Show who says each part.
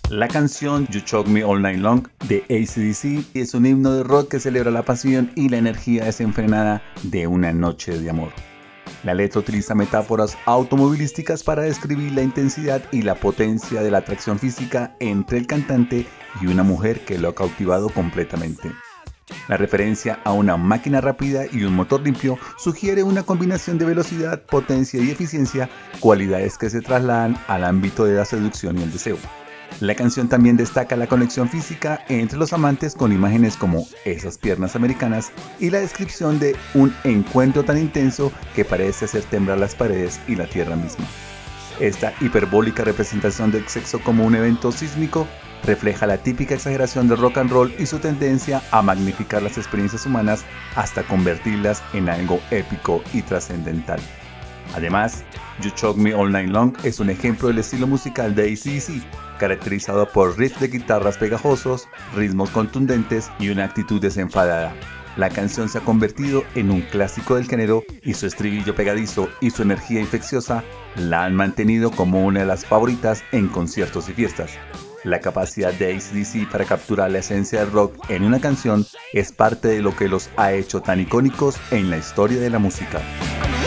Speaker 1: La canción You Choke Me All Night Long de AC/DC es un himno de rock que celebra la pasión y la energía desenfrenada de una noche de amor. La letra utiliza metáforas automovilísticas para describir la intensidad y la potencia de la atracción física entre el cantante y una mujer que lo ha cautivado completamente. La referencia a una máquina rápida y un motor limpio sugiere una combinación de velocidad, potencia y eficiencia, cualidades que se trasladan al ámbito de la seducción y el deseo. La canción también destaca la conexión física entre los amantes con imágenes como esas piernas americanas y la descripción de un encuentro tan intenso que parece hacer temblar las paredes y la tierra misma. Esta hiperbólica representación del sexo como un evento sísmico refleja la típica exageración del rock and roll y su tendencia a magnificar las experiencias humanas hasta convertirlas en algo épico y trascendental. Además, You Choke Me All Night Long es un ejemplo del estilo musical de AC/DC, caracterizado por riffs de guitarras pegajosos, ritmos contundentes y una actitud desenfadada. La canción se ha convertido en un clásico del género y su estribillo pegadizo y su energía infecciosa la han mantenido como una de las favoritas en conciertos y fiestas. La capacidad de AC/DC para capturar la esencia del rock en una canción es parte de lo que los ha hecho tan icónicos en la historia de la música.